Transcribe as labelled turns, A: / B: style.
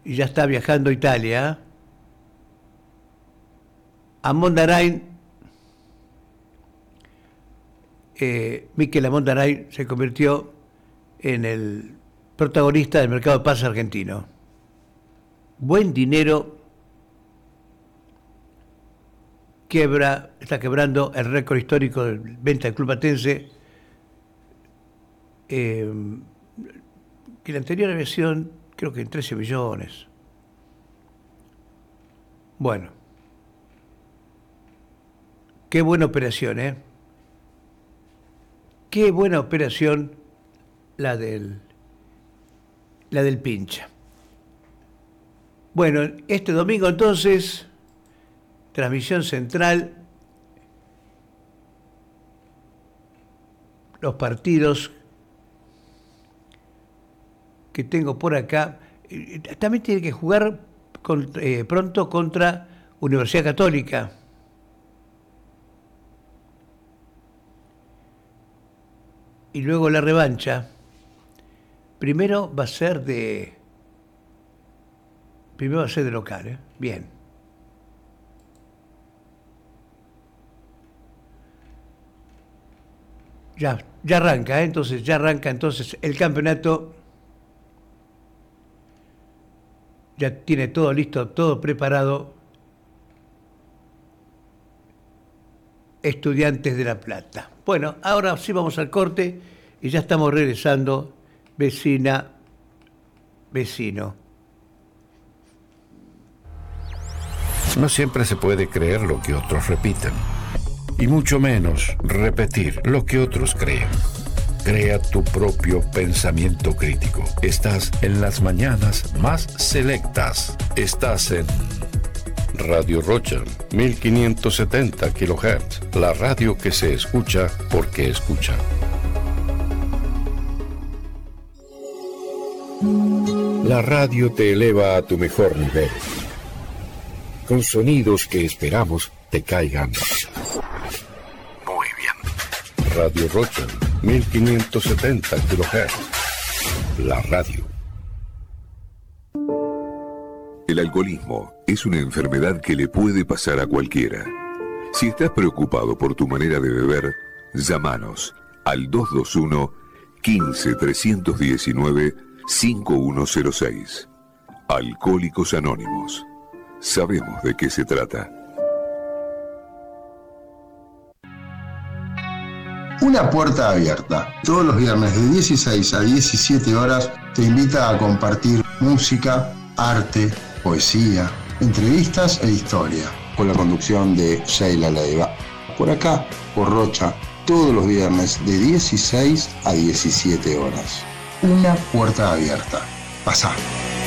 A: y ya está viajando a Italia. Amon-Darain, Mikel Amon-Darain se convirtió en el protagonista del mercado de pases argentino. Buen dinero, está quebrando el récord histórico de venta del club platense, que la anterior había sido, creo que en 13 millones. Bueno, qué buena operación, ¿eh? Qué buena operación la del Pincha. Bueno, este domingo entonces, transmisión central, los partidos que tengo por acá. También tiene que jugar pronto contra Universidad Católica. Y luego la revancha. Primero va a ser de local, ¿eh? Bien. Ya arranca, ¿eh? Entonces el campeonato. Ya tiene todo listo, todo preparado. Estudiantes de La Plata. Bueno, ahora sí vamos al corte y ya estamos regresando, vecino.
B: No siempre se puede creer lo que otros repiten, y mucho menos repetir lo que otros creen. Crea tu propio pensamiento crítico. Estás en las mañanas más selectas. Estás en Radio Rocha, 1570 kHz. La radio que se escucha porque escucha. La radio te eleva a tu mejor nivel, con sonidos que esperamos te caigan muy bien. Radio Rocha, 1570 kHz. La radio.
C: El alcoholismo es una enfermedad que le puede pasar a cualquiera. Si estás preocupado por tu manera de beber, llámanos al 221 15 319 5106. Alcohólicos Anónimos. Sabemos de qué se trata.
D: Una puerta abierta. Todos los viernes de 16 a 17 horas te invita a compartir música, arte, poesía, entrevistas e historia. Con la conducción de Sheila Leiva. Por acá, por Rocha, todos los viernes de 16 a 17 horas. Una puerta abierta. Pasá.